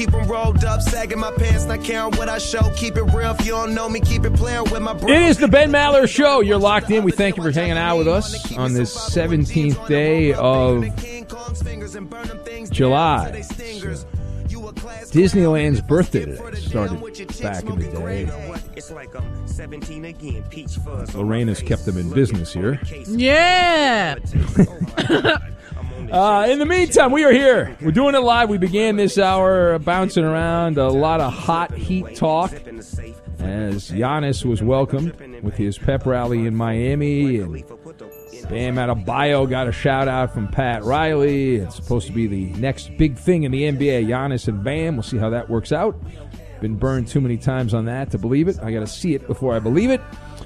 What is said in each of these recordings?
keep them rolled up, sagging my pants, not caring what I show. Keep it real if you don't know me, keep it playing with my bros. It is the Ben Maller Show. You're locked in. We thank you for hanging out with us on this 17th day of July. Disneyland's birthday today started back in the day. Lorena's kept them in business here. Yeah. In the meantime, we are here. We're doing it live. We began this hour bouncing around a lot of hot heat talk as Giannis was welcomed with his pep rally in Miami, and Bam Adebayo got a shout-out from Pat Riley. It's supposed to be the next big thing in the NBA, Giannis and Bam. We'll see how that works out. Been burned too many times on that to believe it. I got to see it before I believe it.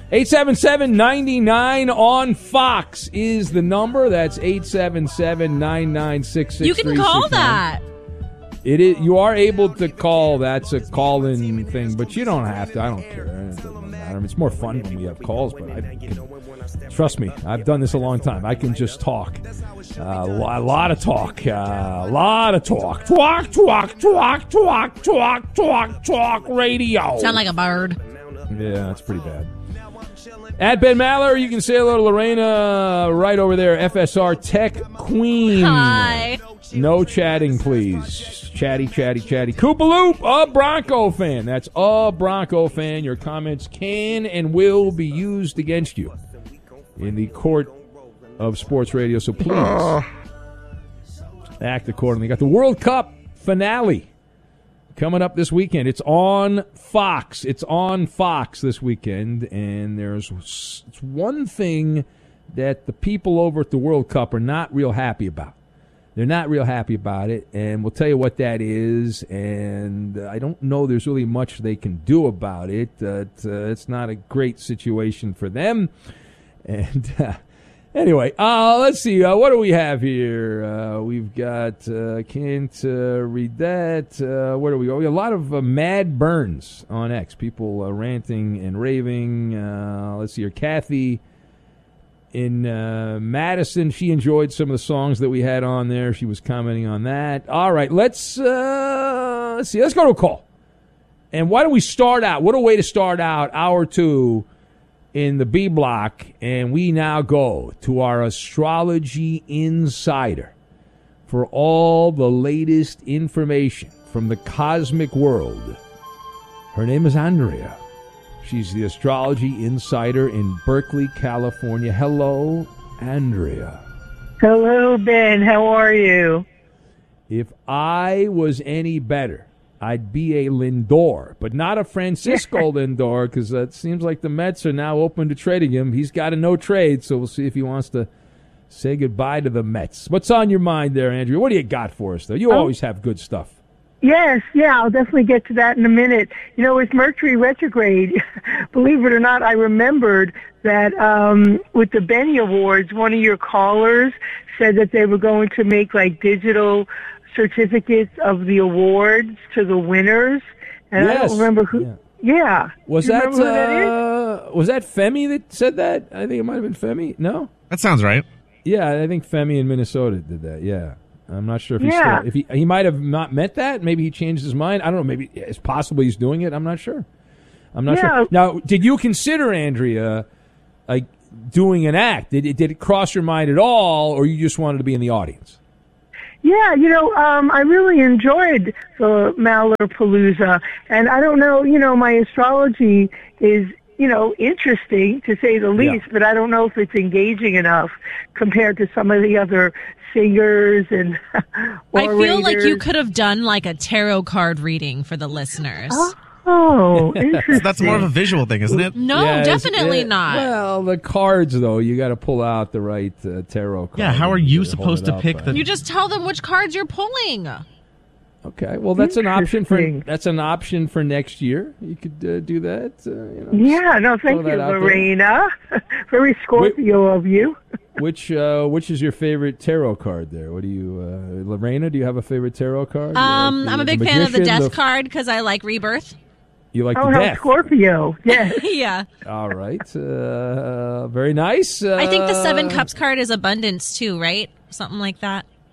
877-99 on Fox is the number. That's 877-996-6369. You can call that. It is. You are able to call. That's a call-in thing, but you don't have to. I don't care. It doesn't matter. It's more fun when we have calls, but trust me, I've done this a long time. I can just talk. A lot of talk. Talk radio. Sound like a bird. Yeah, that's pretty bad. At Ben Maller, you can say hello to Lorena right over there, FSR Tech Queen. Hi. No chatting, please. Chatty. Koopaloop, a Bronco fan. That's a Bronco fan. Your comments can and will be used against you in the court of sports radio, so please act accordingly. Got the World Cup finale coming up this weekend. It's on Fox. It's on Fox this weekend, and there's one thing that the people over at the World Cup are not real happy about. They're not real happy about it, and we'll tell you what that is, and I don't know there's really much they can do about it. It's not a great situation for them. And anyway, let's see. What do we have here? We've got, can't read that. Where do we go? We got a lot of mad burns on X. People ranting and raving. Let's see here. Kathy in Madison, she enjoyed some of the songs that we had on there. She was commenting on that. All right, let's see. Let's go to a call. And why don't we start out? What a way to start out hour two in the B block, and we now go to our astrology insider for all the latest information from the cosmic world. Her name is Andrea. She's the astrology insider in Berkeley, California. Hello, Andrea. Hello, Ben. How are you? If I was any better, I'd be a Lindor, but not a Francisco Lindor, because it seems like the Mets are now open to trading him. He's got a no trade, so we'll see if he wants to say goodbye to the Mets. What's on your mind there, Andrea? What do you got for us, though? You always have good stuff. Yes, I'll definitely get to that in a minute. You know, with Mercury retrograde, believe it or not, I remembered that with the Benny Awards, one of your callers said that they were going to make like digital certificates of the awards to the winners. And yes. I don't remember who. Yeah. Was that Femi that said that? I think it might have been Femi. No? That sounds right. Yeah, I think Femi in Minnesota did that. Yeah. I'm not sure if he might have not meant that. Maybe he changed his mind. I don't know. Maybe it's possible he's doing it. I'm not sure. Sure. Now, did you consider, Andrea, like doing an act? Did it cross your mind at all, or you just wanted to be in the audience? Yeah, I really enjoyed the Mallerpalooza, and I don't know, my astrology is, interesting to say the least, but I don't know if it's engaging enough compared to some of the other singers and I feel like you could have done like a tarot card reading for the listeners. Oh, interesting. That's more of a visual thing, isn't it? No, definitely not. Well, the cards, though, you got to pull out the right tarot card. Yeah, how are you supposed to pick the... You just tell them which cards you're pulling. Okay, well, that's an option for next year. You could do that. Yeah, no, thank you, Lorena. Very Scorpio of you. Which is your favorite tarot card there? What do you, Lorena? Do you have a favorite tarot card? I'm a big fan of the Death card because I like rebirth. You like the no, death? Scorpio. Yeah. Yeah. All right. Very nice. I think the Seven Cups card is abundance too, right? Something like that.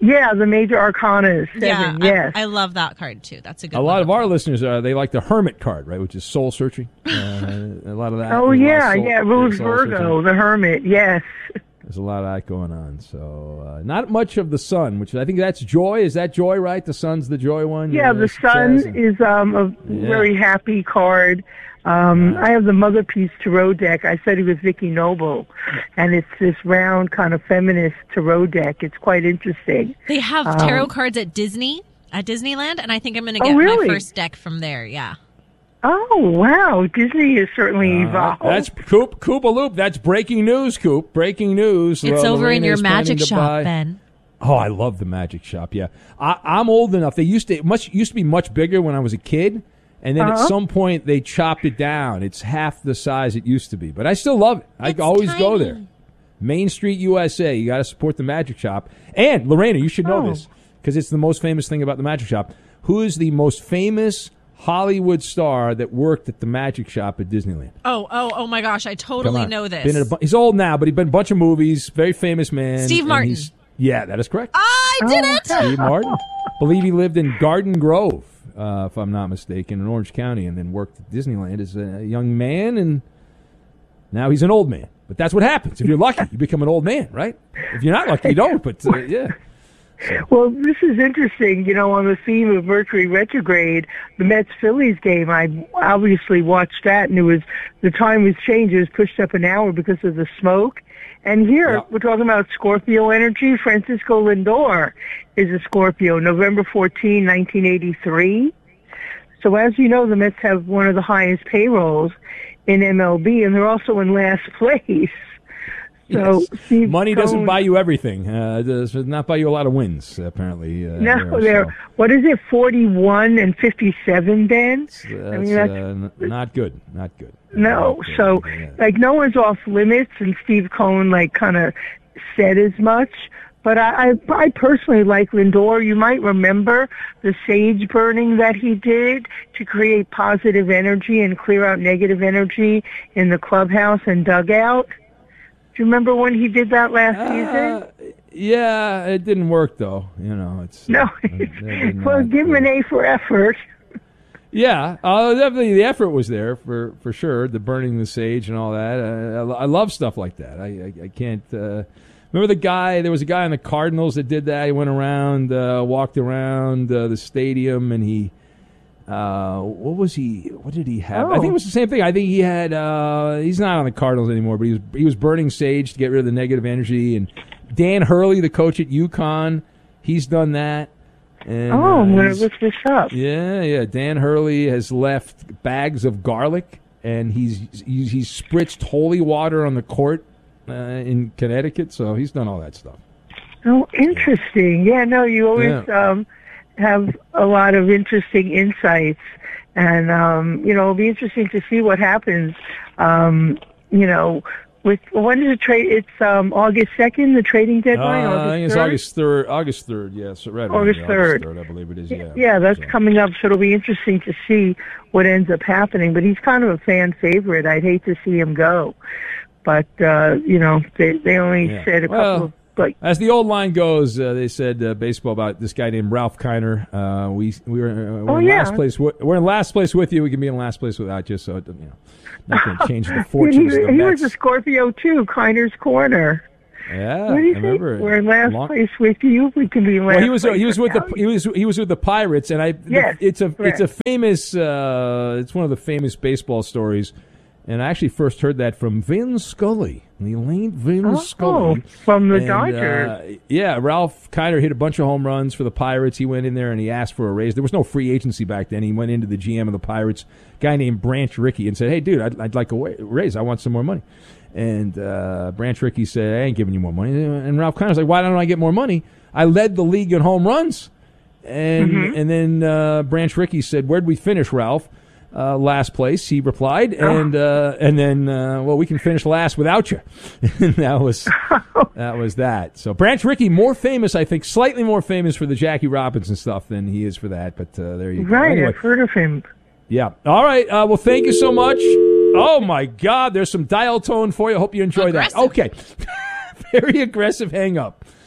Yeah, the Major Arcana is 7, yes. I love that card, too. That's a good one. A lot of our listeners, they like the Hermit card, right, which is soul searching. A lot of that. Oh, yeah, Rose Virgo, the Hermit, yes. There's a lot of that going on. So not much of the Sun, which I think that's joy. Is that joy, right? The Sun's the joy one? Yeah, the Sun is a very happy card. I have the Mother Peace Tarot deck. I studied with Vicky Noble, and it's this round kind of feminist tarot deck. It's quite interesting. They have tarot cards at Disneyland, and I think I'm going to get my first deck from there, yeah. Oh, wow. Disney is certainly evolved. That's Koopa Loop. That's breaking news, Coop. Breaking news. It's over in your magic shop, Ben. Oh, I love the magic shop, yeah. I'm old enough. It used to be much bigger when I was a kid. And then at some point, they chopped it down. It's half the size it used to be. But I still love it. I always go there. Main Street, USA. You got to support the Magic Shop. And, Lorena, you should know this, because it's the most famous thing about the Magic Shop. Who is the most famous Hollywood star that worked at the Magic Shop at Disneyland? Oh my gosh. I totally know this. He's old now, but he's been in a bunch of movies. Very famous man. Steve Martin. Yeah, that is correct. I did it! Steve Martin. Believe he lived in Garden Grove. If I'm not mistaken, in Orange County, and then worked at Disneyland as a young man, and now he's an old man. But that's what happens. If you're lucky, you become an old man, right? If you're not lucky, you don't, but yeah. So. Well, this is interesting. On the theme of Mercury retrograde, the Mets-Phillies game, I obviously watched that, and the time was changed. It was pushed up an hour because of the smoke. And here, we're talking about Scorpio energy. Francisco Lindor is a Scorpio, November 14, 1983. So as you know, the Mets have one of the highest payrolls in MLB, and they're also in last place. So yes. Money doesn't buy you everything. Does not buy you a lot of wins, apparently. No, they're, what is it, 41 and 57, Ben? That's not good. Not good. No, so no one's off limits, and Steve Cohen kind of said as much. But I personally like Lindor. You might remember the sage burning that he did to create positive energy and clear out negative energy in the clubhouse and dugout. Do you remember when he did that last season? Yeah, it didn't work though. It's no. Well, give him an A for effort. Yeah, definitely the effort was there for sure. The burning the sage and all that. I love stuff like that. I can't. Remember the guy? There was a guy on the Cardinals that did that. He went around, walked around the stadium, and he. What was he? What did he have? I think it was the same thing. I think he had. He's not on the Cardinals anymore, but he was burning sage to get rid of the negative energy. And Dan Hurley, the coach at UConn, he's done that. And, I'm going to look this up. Yeah. Dan Hurley has left bags of garlic, and he's spritzed holy water on the court in Connecticut. So he's done all that stuff. Oh, interesting. Yeah, no, you always have a lot of interesting insights, and it'll be interesting to see what happens. With when is the trade? It's August 2nd, the trading deadline. I think it's August 3rd. August 3rd, yes, right. August 3rd, I believe it is. Yeah. Yeah, that's coming up, so it'll be interesting to see what ends up happening. But he's kind of a fan favorite. I'd hate to see him go, but they only said a couple of. But, as the old line goes, they said baseball about this guy named Ralph Kiner. We're in last place. We're in last place with you. We can be in last place without you. So not going to change the fortunes. He was a Scorpio too. Kiner's Corner. Yeah, what do you think? We're in last place with you. We can be in last. Well, he was with the Pirates, and it's a famous. It's one of the famous baseball stories. And I actually first heard that from Vin Scully, the late Vin Scully. From the Dodgers. Ralph Kiner hit a bunch of home runs for the Pirates. He went in there and he asked for a raise. There was no free agency back then. He went into the GM of the Pirates, a guy named Branch Rickey, and said, "Hey, dude, I'd like a raise. I want some more money." And Branch Rickey said, "I ain't giving you more money." And Ralph Kiner's like, "Why don't I get more money? I led the league in home runs." And then Branch Rickey said, "Where'd we finish, Ralph?" Last place, he replied, and then we can finish last without you. And that was that. So Branch Rickey, more famous, I think, slightly more famous for the Jackie Robinson stuff than he is for that. But there you go. Right, anyway, I've heard of him. Yeah. All right. Well, thank you so much. Oh my God, there's some dial tone for you. I hope you enjoy that. Okay. Very aggressive hang up.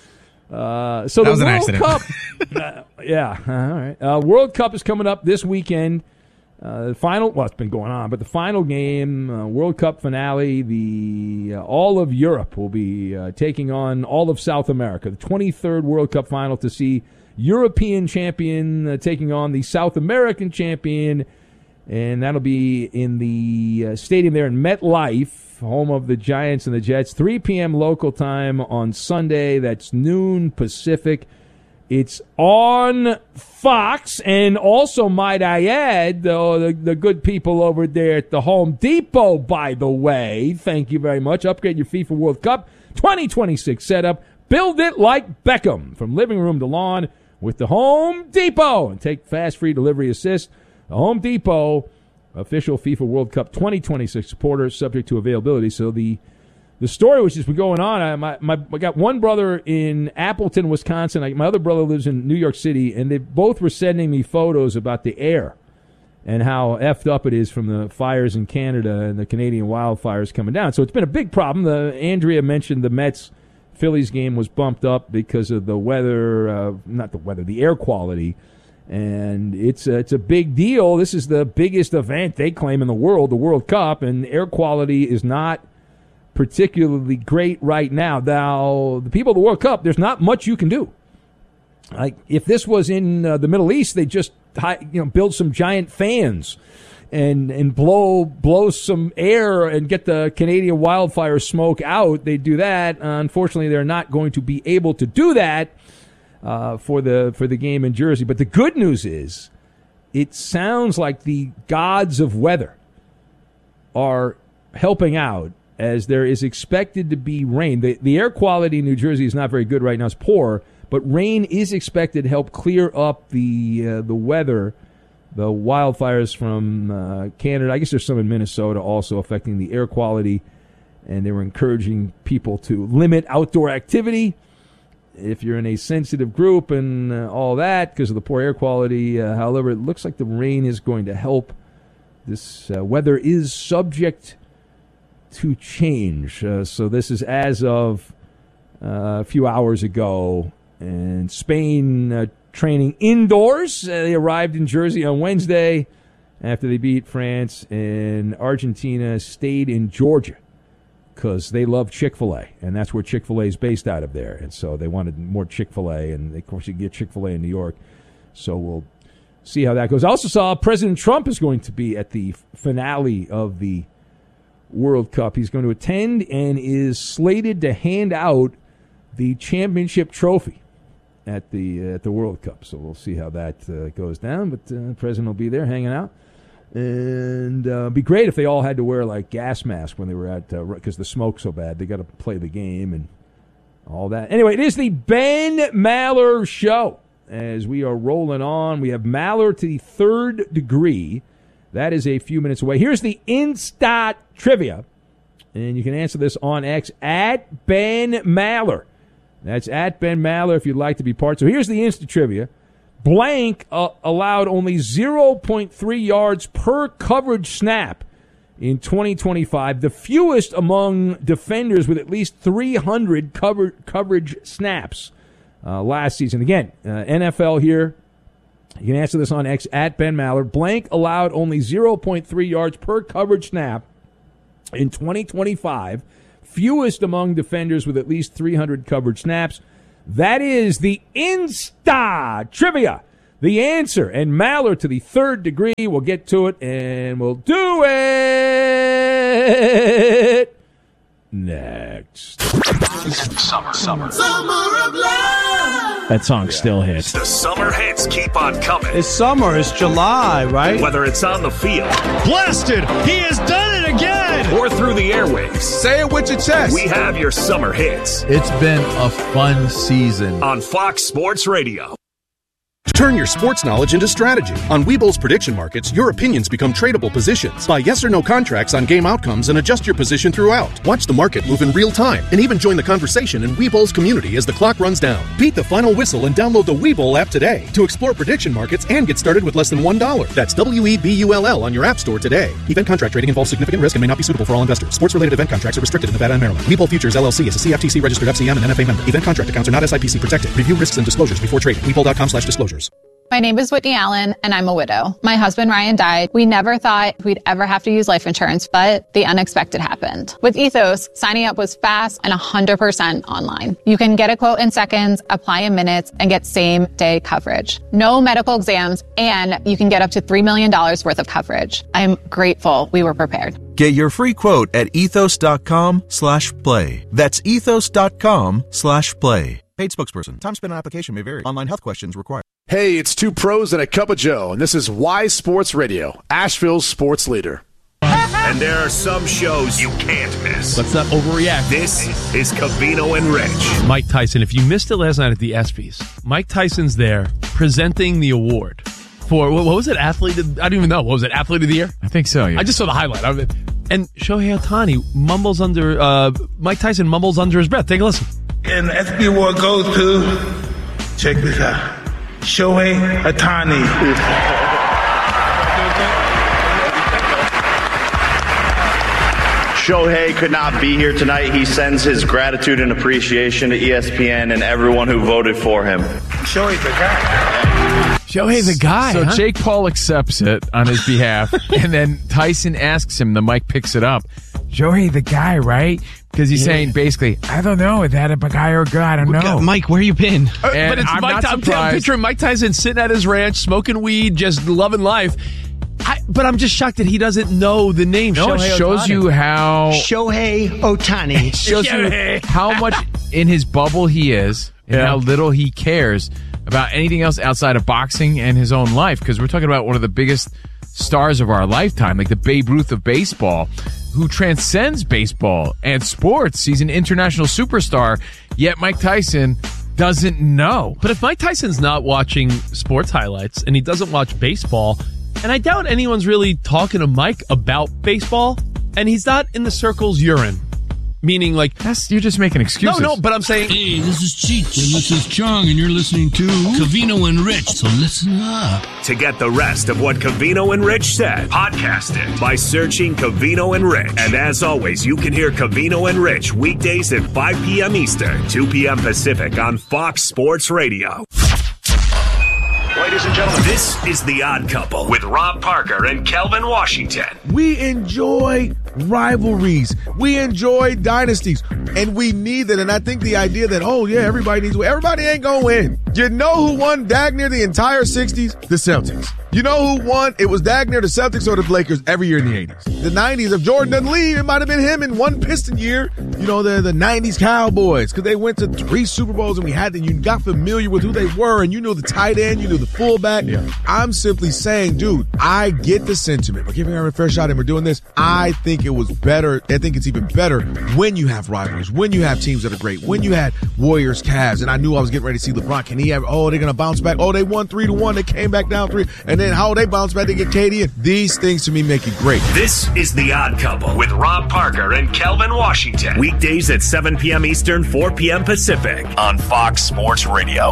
So that the was an World accident. Cup, yeah, all right. World Cup is coming up this weekend. The final, well, it's been going on, but the final game, World Cup finale, all of Europe will be taking on all of South America. The 23rd World Cup final to see European champion taking on the South American champion, and that'll be in the stadium there in MetLife, home of the Giants and the Jets. 3 p.m. local time on Sunday. That's noon Pacific. It's on Fox, and also, might I add, the good people over there at the Home Depot, by the way, thank you very much. Upgrade your FIFA World Cup 2026 setup. Build it like Beckham, from living room to lawn with the Home Depot, and take fast free delivery assist. The Home Depot, official FIFA World Cup 2026 supporter, subject to availability. So the story was just going on. I got one brother in Appleton, Wisconsin. My other brother lives in New York City, and they both were sending me photos about the air and how effed up it is from the fires in Canada and the Canadian wildfires coming down. So it's been a big problem. Andrea mentioned the Mets-Phillies game was bumped up because of the weather, the air quality. And it's a big deal. This is the biggest event they claim in the world, the World Cup, and air quality is not particularly great right now. Now, the people of the World Cup, there's not much you can do. Like, if this was in the Middle East, they just build some giant fans and blow some air and get the Canadian wildfire smoke out. They do that. Unfortunately, they're not going to be able to do that for the game in Jersey. But the good news is, it sounds like the gods of weather are helping out, as there is expected to be rain. The air quality in New Jersey is not very good right now. It's poor, but rain is expected to help clear up the weather, the wildfires from Canada. I guess there's some in Minnesota also affecting the air quality, and they were encouraging people to limit outdoor activity if you're in a sensitive group and all that because of the poor air quality. However, it looks like the rain is going to help. This weather is subject to change. So this is as of a few hours ago. And Spain training indoors. They arrived in Jersey on Wednesday after they beat France. And Argentina stayed in Georgia because they love Chick-fil-A. And that's where Chick-fil-A is based out of there. And so they wanted more Chick-fil-A. And, of course, you get Chick-fil-A in New York. So we'll see how that goes. I also saw President Trump is going to be at the finale of the World Cup. He's going to attend and is slated to hand out the championship trophy at the World Cup. So we'll see how that goes down. But the president will be there hanging out. And it'd be great if they all had to wear like gas masks when they were at, because the smoke's so bad. They got to play the game and all that. Anyway, it is the Ben Maller Show. As we are rolling on, we have Maller to the third degree. That is a few minutes away. Here's the Insta Trivia. And you can answer this on X at Ben Maller. That's at Ben Maller if you'd like to be part. So here's the Insta Trivia. Blank allowed only 0.3 yards per coverage snap in 2025, the fewest among defenders with at least 300 coverage snaps last season. Again, NFL here. You can answer this on X at Ben Maller. Blank allowed only 0.3 yards per coverage snap in 2025, fewest among defenders with at least 300 coverage snaps. That is the Insta Trivia. The answer. And Maller to the third degree. We'll get to it, and we'll do it next. Summer of love. That song still hits. The summer hits keep on coming. It's summer. It's July, right? Whether it's on the field. Blasted! He has done it again! Or through the airwaves. Say it with your chest. We have your summer hits. It's been a fun season. On Fox Sports Radio. Turn your sports knowledge into strategy. On Webull's prediction markets, your opinions become tradable positions. Buy yes or no contracts on game outcomes and adjust your position throughout. Watch the market move in real time and even join the conversation in Webull's community as the clock runs down. Beat the final whistle and download the Webull app today to explore prediction markets and get started with less than $1. That's WEBULL on your app store today. Event contract trading involves significant risk and may not be suitable for all investors. Sports-related event contracts are restricted in Nevada and Maryland. Webull Futures LLC is a CFTC registered FCM and NFA member. Event contract accounts are not SIPC protected. Review risks and disclosures before trading. Webull.com/disclosures. My name is Whitney Allen, and I'm a widow. My husband, Ryan, died. We never thought we'd ever have to use life insurance, but the unexpected happened. With Ethos, signing up was fast and 100% online. You can get a quote in seconds, apply in minutes, and get same-day coverage. No medical exams, and you can get up to $3 million worth of coverage. I'm grateful we were prepared. Get your free quote at ethos.com/play. That's ethos.com/play. Paid spokesperson. Time spent on application may vary. Online health questions required. Hey, it's two pros and a cup of Joe, and this is Y Sports Radio, Asheville's sports leader. And there are some shows you can't miss. Let's not overreact. This is Covino and Rich. Mike Tyson, if you missed it last night at the ESPYs, Mike Tyson's there presenting the award for, what was it, Athlete of, I don't even know. What was it, Athlete of the Year? I think so, yeah. I just saw the highlight of it. And Shohei Ohtani mumbles under, Mike Tyson mumbles under his breath. Take a listen. And the ESPY award goes to, check this out, Shohei Ohtani. Shohei could not be here tonight. He sends his gratitude and appreciation to ESPN and everyone who voted for him. Shohei's the guy. Shohei's the guy. So Jake Paul accepts it on his behalf, and then Tyson asks him, the mic picks it up, Shohei the guy, right? Because he's saying basically, I don't know, is that a guy or a girl? I don't know. Mike, where you been? But it's I'm picturing Mike Tyson sitting at his ranch, smoking weed, just loving life. But I'm just shocked that he doesn't know the name. No, Shohei it shows Ohtani. you how Shohei Ohtani. It shows you how much in his bubble he is and how little he cares about anything else outside of boxing and his own life. Because we're talking about one of the biggest stars of our lifetime, like the Babe Ruth of baseball, who transcends baseball and sports. He's an international superstar, yet Mike Tyson doesn't know. But if Mike Tyson's not watching sports highlights and he doesn't watch baseball, and I doubt anyone's really talking to Mike about baseball, and he's not in the circles you're in. Meaning, like, you're just making excuses. No, but I'm saying, hey, this is Cheech and this is Chong, and you're listening to Covino and Rich. So listen up. To get the rest of what Covino and Rich said, podcast it by searching Covino and Rich. And as always, you can hear Covino and Rich weekdays at 5 p.m. Eastern, 2 p.m. Pacific on Fox Sports Radio. Ladies and gentlemen, this is The Odd Couple with Rob Parker and Kelvin Washington. We enjoy rivalries. We enjoy dynasties. And we need that. And I think the idea that, everybody needs to win. Everybody ain't going to win. You know who won dang near the entire 60s? The Celtics. You know who won? It was dang near the Celtics or the Lakers every year in the 80s. The 90s, if Jordan doesn't leave, it might have been him in one Piston year. You know, the 90s Cowboys, because they went to 3 Super Bowls and you got familiar with who they were, and you knew the tight end, you knew the fullback. Yeah. I'm simply saying, dude, I get the sentiment. We're giving her a fair shot and we're doing this. I think it was better. I think it's even better when you have rivalries, when you have teams that are great, when you had Warriors, Cavs, and I knew I was getting ready to see LeBron. Can he have, they're going to bounce back. They won 3-1. They came back down 3. And then how they bounce back, they get KD. And these things to me make it great. This is The Odd Couple with Rob Parker and Kelvin Washington. Weekdays at 7 p.m. Eastern, 4 p.m. Pacific on Fox Sports Radio.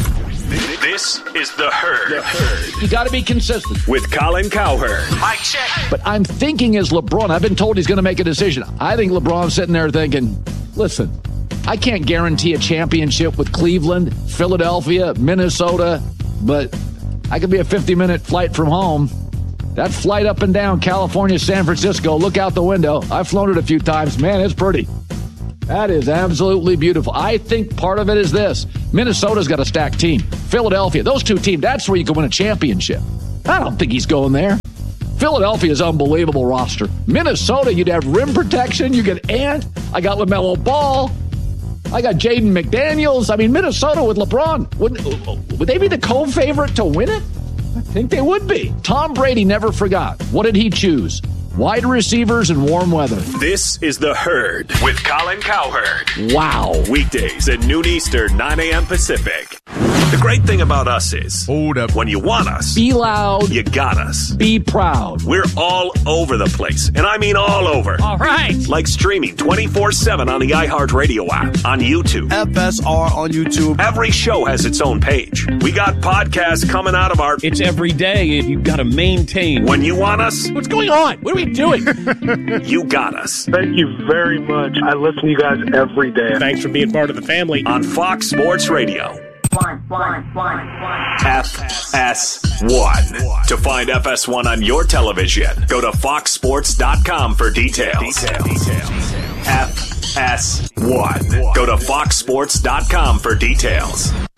This is The Herd. You got to be consistent. With Colin Cowherd. Mike check. But I'm thinking as LeBron, I've been told he's going to make a decision. I think LeBron's sitting there thinking, listen, I can't guarantee a championship with Cleveland, Philadelphia, Minnesota, but I could be a 50-minute flight from home. That flight up and down California, San Francisco, look out the window. I've flown it a few times. Man, it's pretty. That is absolutely beautiful. I think part of it is this. Minnesota's got a stacked team. Philadelphia, those two teams, that's where you can win a championship. I don't think he's going there. Philadelphia's unbelievable roster. Minnesota, you'd have rim protection. You get Ant. I got LaMelo Ball. I got Jaden McDaniels. I mean, Minnesota with LeBron, would they be the co-favorite to win it? I think they would be. Tom Brady never forgot. What did he choose? Wide receivers and warm weather. This is The Herd with Colin Cowherd. Wow. Weekdays at noon Eastern, 9 a.m. Pacific. The great thing about us is, hold up, when you want us, be loud, you got us. Be proud. We're all over the place, and I mean all over. All right. Like streaming 24/7 on the iHeartRadio app, on YouTube. FSR on YouTube. Every show has its own page. We got podcasts coming out of our... It's every day, and you've got to maintain. When you want us... What's going on? What are we doing? You got us. Thank you very much. I listen to you guys every day. Thanks for being part of the family. On Fox Sports Radio. FS1. To find FS1 on your television, go to foxsports.com for details. FS1. Go to foxsports.com for details.